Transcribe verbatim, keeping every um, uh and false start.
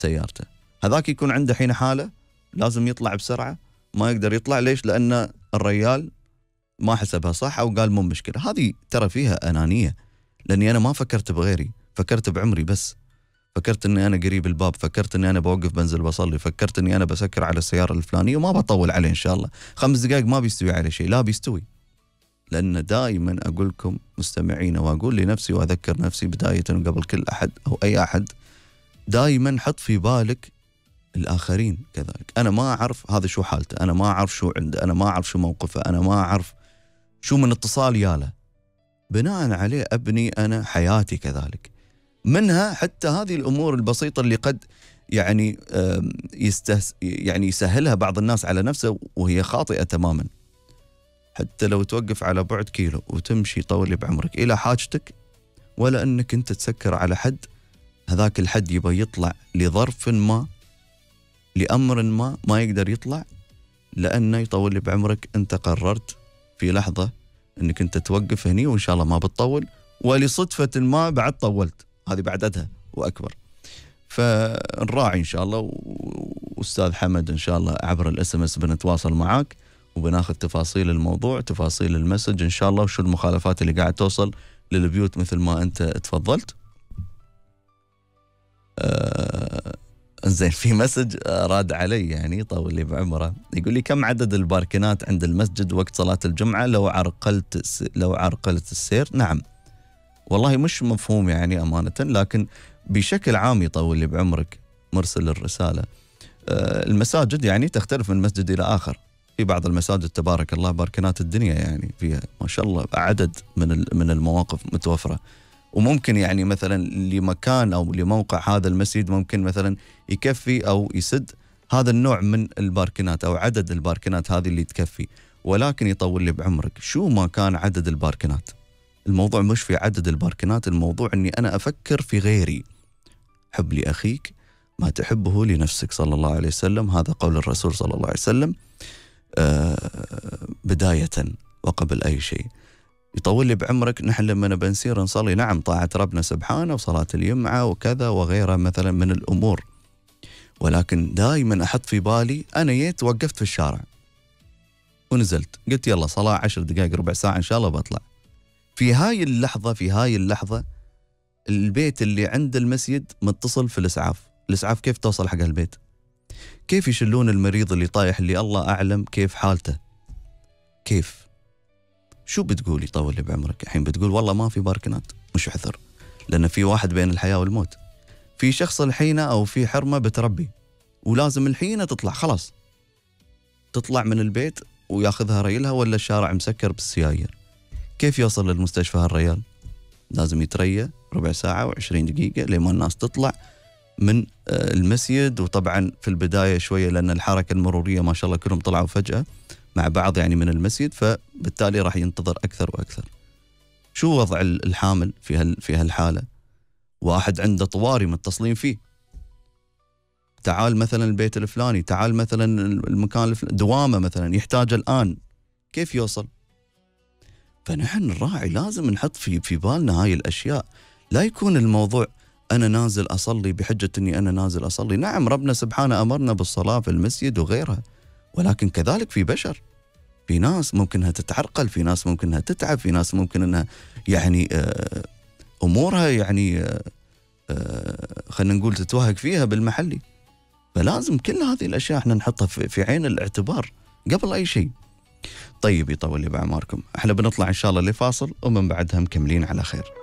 سيارته. هذاك يكون عنده حين حالة لازم يطلع بسرعة، ما يقدر يطلع. ليش؟ لأن الريال ما حسبها صح أو قال مو مشكلة. هذه ترى فيها أنانية، لأني أنا ما فكرت بغيري، فكرت بعمري بس. فكرت أني أنا قريب الباب، فكرت أني أنا بوقف بنزل بصلي، فكرت أني أنا بسكر على السيارة الفلانية وما بطول عليه إن شاء الله. خمس دقائق ما بيستوي على شيء. لا بيستوي. لأن دائما أقول لكم مستمعين، وأقول لنفسي وأذكر نفسي بداية قبل كل أحد أو أي أحد، دائما حط في بالك الآخرين كذلك. أنا ما أعرف هذا شو حالته، أنا ما أعرف شو عنده، أنا ما أعرف شو موقفه، أنا ما أعرف شو من اتصال ياله. بناء عليه أبني أنا حياتي كذلك. منها حتى هذه الأمور البسيطة اللي قد يعني يستهس يعني يسهلها بعض الناس على نفسه وهي خاطئة تماما. حتى لو توقف على بعد كيلو وتمشي طول بعمرك إلى حاجتك، ولا أنك أنت تسكر على حد، هذاك الحد يبغى يطلع لظرف ما، لأمر ما، ما يقدر يطلع لأنه يطول بعمرك. أنت قررت في لحظة أنك أنت توقف هني وإن شاء الله ما بتطول، ولصدفة ما بعد طولت، هذه بعددها وأكبر. فنراعي إن شاء الله. وأستاذ حمد إن شاء الله عبر الاس ام اس بنتواصل معاك وبناخذ تفاصيل الموضوع، تفاصيل المسج إن شاء الله، وشو المخالفات اللي قاعد توصل للبيوت مثل ما أنت تفضلت. آه زين، في مسج راد علي يعني طول لي بعمره، يقول لي كم عدد الباركنات عند المسجد وقت صلاة الجمعة لو عرقلت لو عرقلت السير؟ نعم، والله مش مفهوم يعني أمانة، لكن بشكل عام يطول لي بعمرك مرسل الرسالة. آه المساجد يعني تختلف من مسجد إلى آخر. في بعض المساجد تبارك الله باركنات الدنيا يعني فيها ما شاء الله عدد من من المواقف متوفرة، وممكن يعني مثلا لمكان أو لموقع هذا المسجد ممكن مثلا يكفي أو يسد هذا النوع من الباركنات أو عدد الباركنات هذه اللي تكفي، ولكن يطول لي بعمرك شو ما كان عدد الباركنات. الموضوع مش في عدد الباركنات، الموضوع أني أنا أفكر في غيري. حب لأخيك ما تحبه لنفسك صلى الله عليه وسلم، هذا قول الرسول صلى الله عليه وسلم آه بداية وقبل أي شيء. يطول لي بعمرك نحن لما بنسير نصلي، نعم طاعة ربنا سبحانه وصلاة الجمعة وكذا وغيرها مثلا من الأمور، ولكن دائما أحط في بالي أنا جيت وقفت في الشارع ونزلت قلت يلا صلاة عشر دقائق ربع ساعة إن شاء الله بطلع. في هاي اللحظة في هاي اللحظة البيت اللي عند المسجد متصل في الإسعاف. الإسعاف كيف توصل حق البيت؟ كيف يشلون المريض اللي طايح اللي الله أعلم كيف حالته؟ كيف؟ شو بتقولي طول لي بعمرك؟ الحين بتقول والله ما في باركنات، مش عذر، لأن في واحد بين الحياة والموت. في شخص الحينة أو في حرمة بتربي ولازم الحينة تطلع، خلاص تطلع من البيت وياخذها ريلها ولا الشارع مسكر بالسيايير. كيف يوصل للمستشفى هالريال؟ لازم يتريى ربع ساعة وعشرين دقيقة لما الناس تطلع من المسجد. وطبعا في البداية شوية لأن الحركة المرورية ما شاء الله كلهم طلعوا فجأة مع بعض يعني من المسجد، فبالتالي راح ينتظر أكثر وأكثر. شو وضع الحامل في هال في هالحالة؟ واحد عنده طواري متصلين فيه، تعال مثلا البيت الفلاني، تعال مثلا المكان الفلاني، دوامة مثلا يحتاج الآن، كيف يوصل؟ فنحن نراعي، لازم نحط في في بالنا هاي الأشياء. لا يكون الموضوع أنا نازل أصلي بحجة أني أنا نازل أصلي. نعم ربنا سبحانه أمرنا بالصلاة في المسجد وغيرها، ولكن كذلك في بشر، في ناس ممكنها تتعرقل، في ناس ممكنها تتعب، في ناس ممكن أنها يعني أمورها يعني خلينا نقول تتوهق فيها بالمحلي. فلازم كل هذه الأشياء احنا نحطها في عين الاعتبار قبل أي شيء. طيب يطول لي بأعماركم، احنا بنطلع إن شاء الله لفاصل ومن بعدها مكملين على خير.